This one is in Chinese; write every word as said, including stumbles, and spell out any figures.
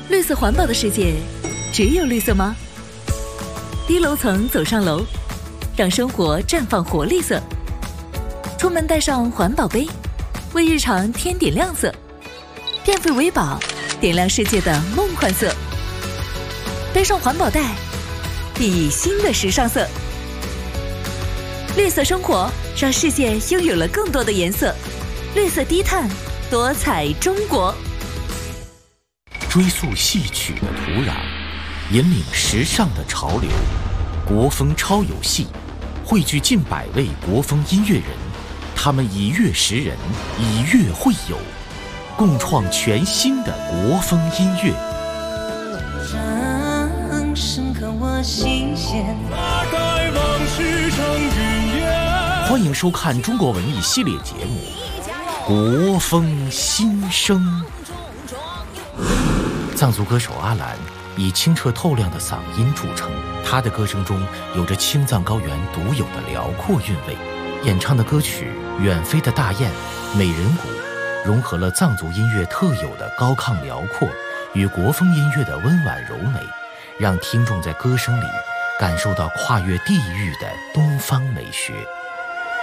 绿色环保的世界，只有绿色吗？低楼层走上楼，让生活绽放活力色。出门带上环保杯，为日常添点亮色。变废为宝，点亮世界的梦幻色。背上环保袋，熠熠新的时尚色。绿色生活，让世界拥有了更多的颜色。绿色低碳，多彩中国。 追溯戏曲的土壤，引领时尚的潮流。国风超游戏，汇聚近百位国风音乐人，他们以乐识人，以乐会友，共创全新的国风音乐。欢迎收看中国文艺系列节目《国风新声》。藏族歌手阿兰以清澈透亮的嗓音著称，他的歌声中有着青藏高原独有的辽阔韵味。演唱的歌曲《远飞的大雁》《美人谷》融合了藏族音乐特有的高亢辽阔与国风音乐的温婉柔美，让听众在歌声里感受到跨越地域的东方美学。